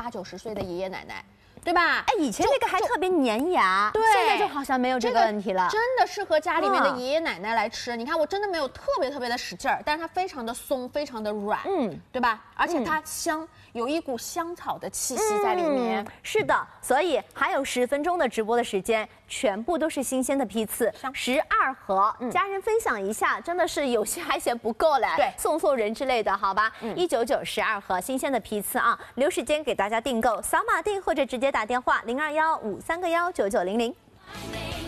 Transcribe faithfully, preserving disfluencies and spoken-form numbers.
八九十岁的爷爷奶奶。 对吧？ 哎，以前那个还特别粘牙， 对， 现在就好像没有这个问题了。 真的适合家里面的爷爷奶奶来吃。嗯、你看，我真的没有特别特别的使劲儿，但是它非常的松，非常的软，嗯，对吧？而且它香，嗯、有一股香草的气息在里面。嗯、 是的，所以还有十分钟的直播的时间，全部都是新鲜的批次，十二盒，嗯、家人分享一下，真的是有些还嫌不够嘞，对，送送人之类的，好吧？一九九十二盒新鲜的批次啊，留时间给大家订购，扫码订或者直接。 打电话零二幺五三个幺九九零零。